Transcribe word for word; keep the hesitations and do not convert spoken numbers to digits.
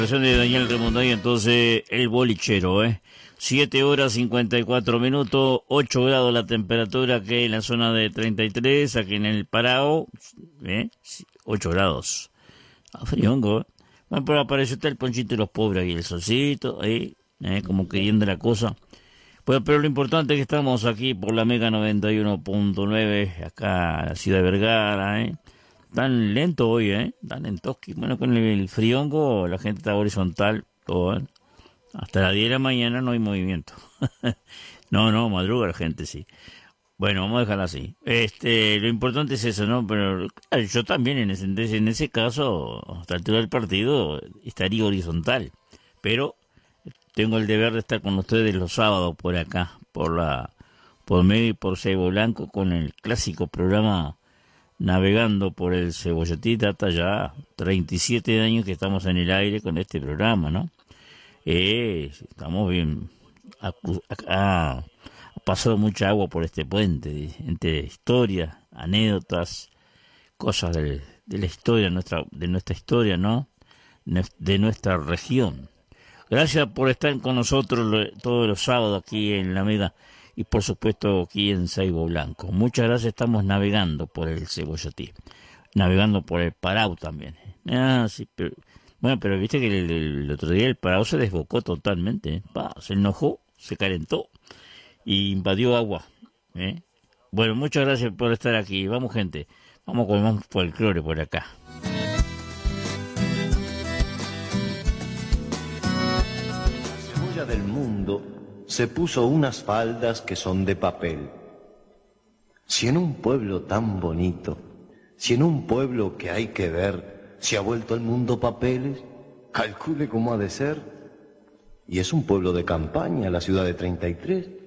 Versión de Daniel Remonday, entonces el bolichero, ¿eh? siete horas cincuenta y cuatro minutos, ocho grados la temperatura que hay en la zona de treinta y tres, aquí en el Parao, ¿eh? ocho grados. Ah, friongo, ¿eh? Bueno, pero apareció está el ponchito de los pobres y el solcito, ahí, ¿eh? Como queriendo la cosa. Bueno, pero lo importante es que estamos aquí por la Mega noventa y uno punto nueve, acá en la ciudad de Vergara, ¿eh? Tan lento hoy, ¿eh? Tan lentoski. Bueno, con el friongo la gente está horizontal, todo, ¿eh? Hasta las diez de la mañana no hay movimiento. no, no, madruga la gente, sí. Bueno, vamos a dejarla así. Este, lo importante es eso, ¿no? Pero claro, yo también en ese, en ese caso, hasta la altura del partido, estaría horizontal. Pero tengo el deber de estar con ustedes los sábados por acá, por la, por medio y por Cebo Blanco, con el clásico programa Navegando por el Cebolletí. Data ya treinta y siete años que estamos en el aire con este programa, ¿no? Eh, estamos bien. Ha, ha, ha pasado mucha agua por este puente, entre historias, anécdotas, cosas de, de la historia, nuestra, de nuestra historia, ¿no? De nuestra región. Gracias por estar con nosotros todos los sábados aquí en La Mega y por supuesto aquí en Ceibo Blanco. Muchas gracias, estamos navegando por el Cebolletí, navegando por el Parao también. Ah, sí, pero, bueno, pero viste que el, el otro día el Parao se desbocó totalmente, ¿eh? Pa, se enojó, se calentó y invadió agua, ¿eh? Bueno, muchas gracias por estar aquí. Vamos, gente, vamos con más folclore por acá. La cebolla del mundo se puso unas faldas que son de papel. Si en un pueblo tan bonito, si en un pueblo que hay que ver, se ha vuelto el mundo papeles, calcule cómo ha de ser. Y es un pueblo de campaña, la ciudad de treinta y tres.